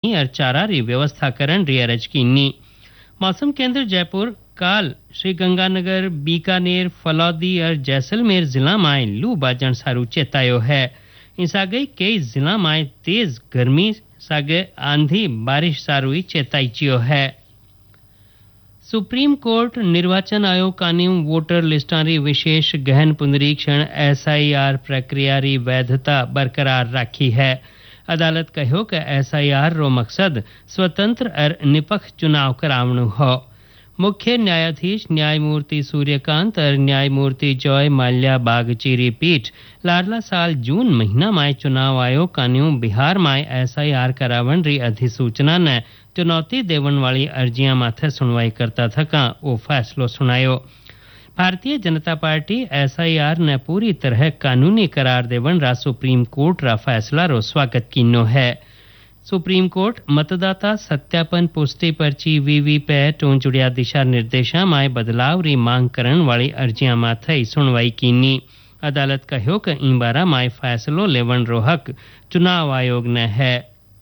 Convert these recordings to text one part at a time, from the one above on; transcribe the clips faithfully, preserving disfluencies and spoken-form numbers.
पानी और चारा री व्यवस्था करन री अर्ज कीनी। मौसम केंद्र जयपुर काल श्रीगंगानगर, बीकानेर, फलौदी और जैसलमेर जिला में लू बाजन सारू चेतायो है। इंसागे कई जिला में तेज गर्मी सागे आंधी बारिश सारू चेताईचियो है। सुप्रीम कोर्ट निर्वाचन आयोग कानून वोटर लिस्टारी विशेष गहन पुनरीक्षण एस आई आर प्रक्रिया री वैधता बरकरार राखी है। अदालत कहो कि एस आई आर रो मकसद स्वतंत्र और निपक्ष चुनाव करावणु हो। मुख्य न्यायाधीश न्यायमूर्ति सूर्यकांत और न्यायमूर्ति जॉय माल्या बागची री पीठ लाडला साल जून महीना में चुनाव आयोग कानून बिहार में एस आई आर करावन री अधिसूचना ने चुनौती देवन वाली अर्जियां माथे सुनवाई करता थका वो फैसलो सुनायो। Bharatiya Janata party S I R ने पूरी तरह कानूनी करार देवन रा सुप्रीम कोर्ट रा फैसला रो स्वागत कीनो है। सुप्रीम कोर्ट मतदाता सत्यापन पुष्टि पर्ची वीवीपैट और जुड़िया दिशा निर्देशा में बदलाव री मांग करन वाली अर्जियां माथे सुनवाई कीनी। अदालत कहो कि इन बारा में फैसलो लेवन रो हक चुनाव आयोग ने है।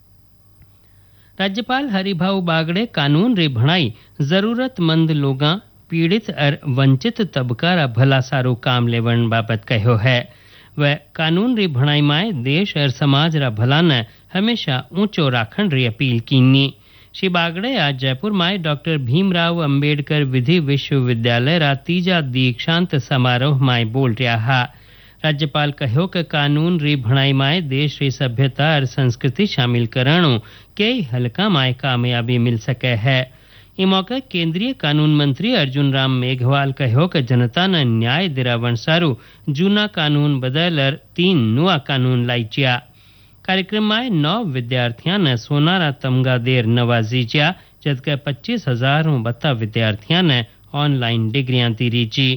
राज्यपाल हरिभाऊ बागड़े कानून री भणाई जरूरतमंद लोगां, पीड़ित और वंचित तबका रा भला सारू काम लेवन बाबत कहो है। वह कानून री भणाई में देश और समाज रा भला ने हमेशा ऊंचो राखण री अपील कीनी। श्री बागड़े आज जयपुर में डॉक्टर भीमराव अंबेडकर विधि विश्वविद्यालय रा तीजा दीक्षांत समारोह में बोल रहा हा। राज्यपाल कहो कि कानून री भणाई में देश री सभ्यता और संस्कृति शामिल करणु कई हलका में कामयाबी मिल सके है। इस मौके केंद्रीय कानून मंत्री अर्जुन राम मेघवाल कहो कि जनता ने न्याय दिरावन सारू जूना कानून बदल तीन नुआ कानून लाइचिया। कार्यक्रम में नौ विद्यार्थियों ने सोनारा तमगा देर नवाजीचिया, जबकि पच्चीस हजार बत्ता विद्यार्थियों ने ऑनलाइन डिग्रियां तीरीची।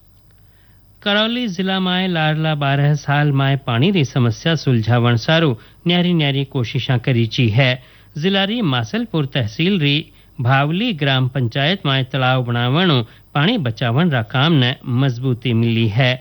करौली जिला में लाडला बारह साल में पानी री समस्या सुलझावन सारू न्यारी न्यारी कोशिशां करीची है। जिला री मासलपुर तहसील री भावली ग्राम पंचायत में तालाब बनावण पानी बचावन रा काम ने मजबूती मिली है।